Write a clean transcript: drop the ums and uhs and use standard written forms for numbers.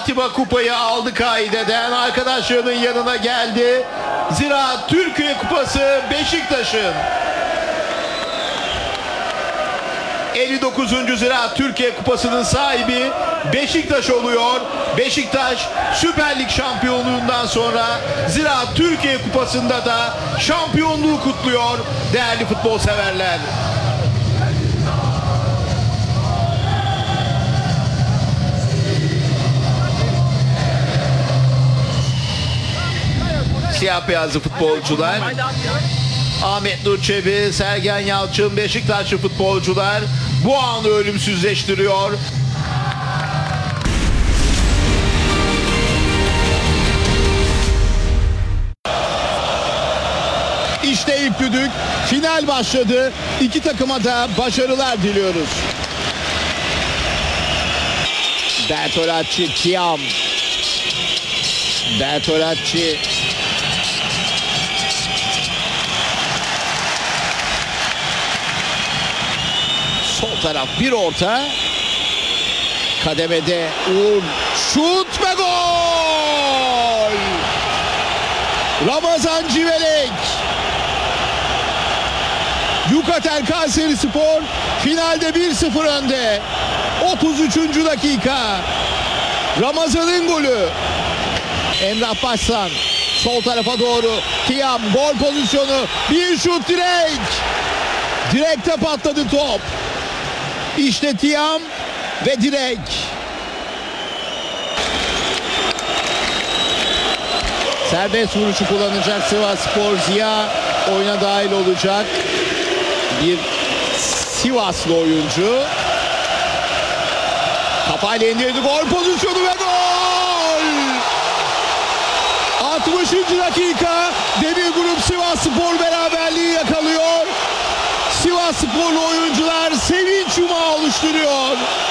Atiba kupayı aldı kaideden. Arkadaşlarının yanına geldi. Ziraat Türkiye Kupası Beşiktaş'ın. 59. Ziraat Türkiye Kupası'nın sahibi Beşiktaş oluyor. Beşiktaş Süper Lig şampiyonluğundan sonra Ziraat Türkiye Kupası'nda da şampiyonluğu kutluyor değerli futbol severler. Siyah beyazlı futbolcular. Ahmet Nur Çebi, Sergen Yalçın, Beşiktaşlı futbolcular bu anı ölümsüzleştiriyor. İşte ilk düdük. Final başladı. İki takıma da başarılar diliyoruz. Bertolacci, Tiam. Bertolacci. Sol taraf bir orta. Kademede Uğur. Şut ve gol! Ramazan Civelek. Yukatel Kayserispor finalde 1-0 önde. 33. dakika. Ramazan'ın golü. Emrah Başsan sol tarafa doğru. Tiam gol pozisyonu. Bir şut, direk. Direkte patladı top. İşte Tiam ve direk. Serbest vuruşu kullanacak Sivasspor. Ziya oyuna dahil olacak. Bir Sivaslı oyuncu. Kafayla indirdi, gol pozisyonu ve gol! 60. dakika. Demir Grup Sivasspor beraberliği yakalıyor. Sivassporlu oyuncular sevinç yumağı oluşturuyor.